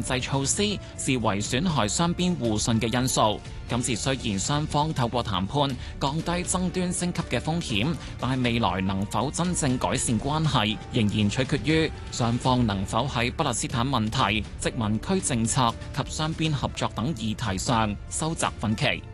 制措施視為損害雙邊互信嘅因素。今次雖然雙方透過談判降低爭端升級嘅風險，但係未來能否真正改善關係，仍然取決於雙方能否喺巴勒斯坦問題、殖民區政策及雙邊合作等議題上收窄分歧。